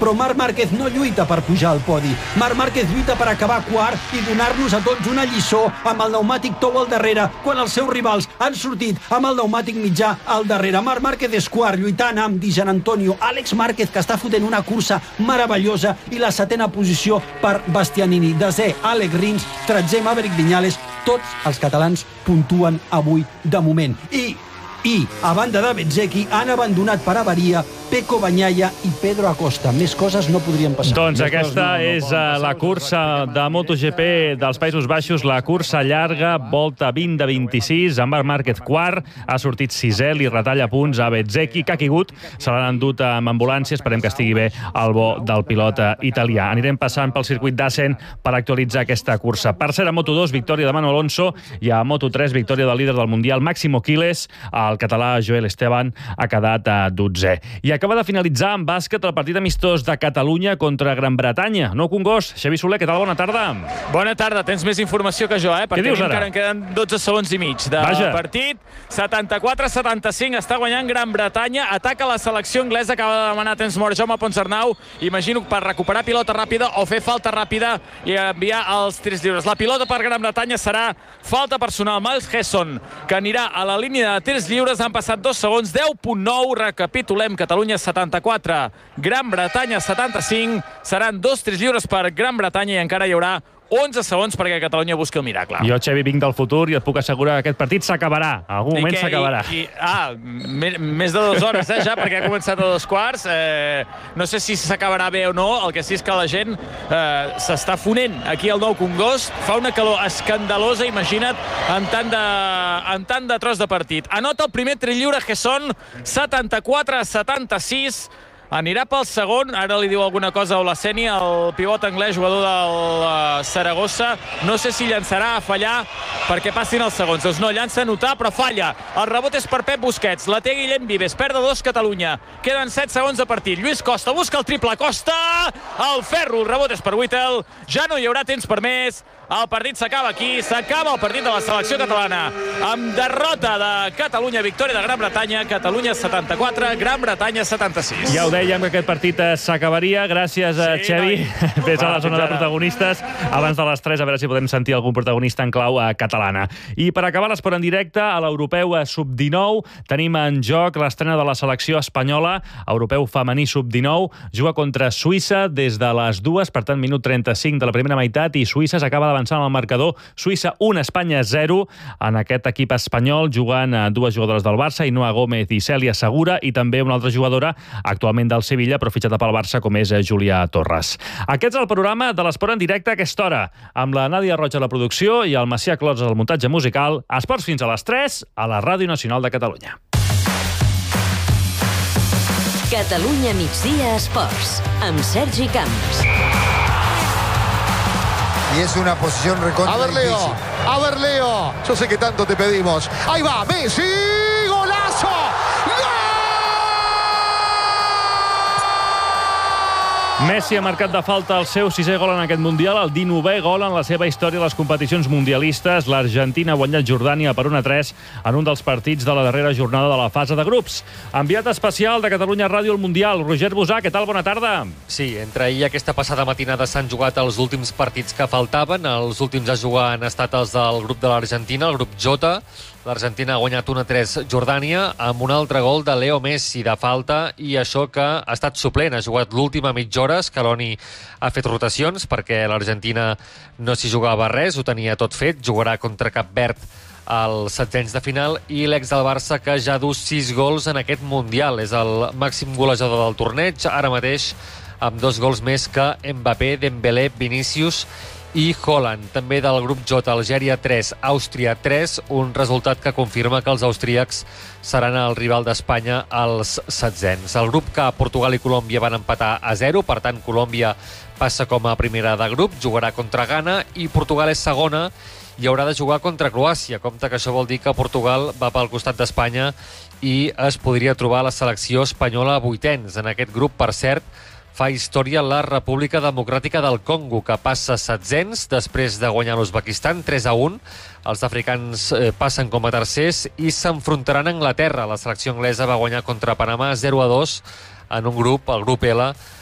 però Marc Márquez no lluita per pujar al podi. Marc Márquez lluita per acabar quart i donar-nos a tots una lliçó amb el pneumàtic tou al darrere, quan els seus rivals han sortit amb el pneumàtic mitjà al darrere. Marc Márquez és quart, lluitant amb Di Gianantonio. Àlex Márquez, que està fotent una cursa meravellosa, i la setena posició per Bastianini. Desè, Àlex Rins, 13è, Maverick Viñales. Tots els catalans puntuen avui de moment. I a banda de Bezzecchi, han abandonat per avaria Pecco Bagnaia i Pedro Acosta. Més coses no podrien passar. Doncs aquesta és la cursa de MotoGP dels Països Baixos, la cursa llarga, volta 20 de 26, amb Marc Márquez quart, ha sortit sisè, li retalla punts a Bezzecchi, que ha caigut, se l'han endut amb ambulància, esperem que estigui bé el bo del pilot italià. Anirem passant pel circuit d'Assen per actualitzar aquesta cursa. Per ser a Moto2, victòria de Manu Alonso, i a Moto3, victòria del líder del Mundial, Máximo Quiles. El català Joel Esteban ha quedat a 12è. I acaba de finalitzar en bàsquet el partit amistós de Catalunya contra Gran Bretanya. Nou Congost, Xavi Soler, què tal? Bona tarda. Bona tarda, tens més informació que jo, perquè encara en queden 12 segons i mig de partit. 74-75, està guanyant Gran Bretanya, ataca la selecció anglesa, acaba de demanar temps mort Jaume Ponsarnau, imagino per recuperar pilota ràpida o fer falta ràpida i enviar els tirs lliures. La pilota per Gran Bretanya serà falta personal. Miles Hesson, que anirà a la línia de tirs lliures, han passat 2 segons, 10.9, recapitulem, Catalunya 74, Gran Bretanya 75, seran 2 tirs lliures per Gran Bretanya i encara hi haurà 11 segons perquè Catalunya busqui el miracle. Jo, Xavi, vinc del futur i et puc assegurar que aquest partit s'acabarà. En algun moment s'acabarà. Més de 2 hores, ja, perquè ha començat a 2:15. No sé si s'acabarà bé o no, el que sí és que la gent s'està fonent aquí al Nou Congost. Fa una calor escandalosa, imagina't, en tant de tros de partit. Anota el primer tret lliure Hesson, 74-76. Anirà pel segon, ara li diu alguna cosa a Olaseni, el pivot anglès, jugador del Saragossa. No sé si llançarà a fallar perquè passin els segons. Doncs no, llança a notar, però falla. El rebot és per Pep Busquets, la té Guillem Vives, perd de 2 Catalunya. Queden 7 segons de partit. Lluís Costa busca el triple, Costa! El ferro, el rebot és per Whittle. Ja no hi haurà temps per més. El partit s'acaba aquí, s'acaba el partit de la selecció catalana amb derrota de Catalunya, victòria de Gran Bretanya, Catalunya 74, Gran Bretanya 76. Ja ho dèiem que aquest partit s'acabaria. Gràcies, Xavi. Ves a la zona de protagonistes. Abans de les 3, a veure si podem sentir algun protagonista en clau catalana. I per acabar l'esport en directe, a l'Europeu Sub-19 tenim en joc l'estrena de la selecció espanyola, Europeu femení Sub-19, juga contra Suïssa des de les 2, per tant, minut 35 de la primera meitat, i Suïssa s'acaba d'avançar en el marcador. Suïssa 1, Espanya 0. En aquest equip espanyol jugant 2 jugadores del Barça, Ainhoa Gómez i Cèlia Segura, i també una altra jugadora actualment del Sevilla, però fitxada pel Barça, com és Júlia Torres. Aquest és el programa de l'Esport en directe a aquesta hora, amb la Nàdia Roig a la producció i el Macià Closes al muntatge musical. Esports fins a les 3 a la Ràdio Nacional de Catalunya. Catalunya migdia Esports, amb Sergi Camps. Y es una posición recontra difícil. A ver, Leo. Yo sé que tanto te pedimos. Ahí va, Messi. ¡Golazo! Messi ha marcat de falta el seu 6è gol en aquest Mundial, el 19è gol en la seva història a les competicions mundialistes. L'Argentina ha guanyat Jordània per 1-3 en un dels partits de la darrera jornada de la fase de grups. Enviat especial de Catalunya Ràdio al Mundial, Roger Bosà, què tal? Bona tarda. Sí, entre ahir i aquesta passada matinada s'han jugat els últims partits que faltaven. Els últims a jugar han estat els del grup de l'Argentina, el grup J. L'Argentina ha guanyat 1-3 Jordània amb un altre gol de Leo Messi de falta, i això que ha estat suplent, ha jugat l'última mitja hora. Scaloni ha fet rotacions perquè l'Argentina no s'hi jugava res, ho tenia tot fet, jugarà contra Cap Verd als setzents de final, i l'ex del Barça, que ja du 6 gols en aquest Mundial, és el màxim golejador del torneig, ara mateix amb 2 gols més que Mbappé, Dembélé, Vinícius i Haaland. També del grup J, Algèria 3, Àustria 3, un resultat que confirma que els austríacs seran el rival d'Espanya als setzents. El grup K, Portugal i Colòmbia van empatar a 0, per tant Colòmbia passa com a primera de grup, jugarà contra Ghana, i Portugal és segona i haurà de jugar contra Croàcia. Compte que això vol dir que Portugal va pel costat d'Espanya i es podria trobar la selecció espanyola a vuitens. En aquest grup, per cert, fa història la República Democràtica del Congo, que passa setzents després de guanyar l'Uzbekistan 3-1. Els africans passen com a tercers i s'enfrontaran a Anglaterra. La selecció anglesa va guanyar contra Panamà 0-2 en un grup, el grup L,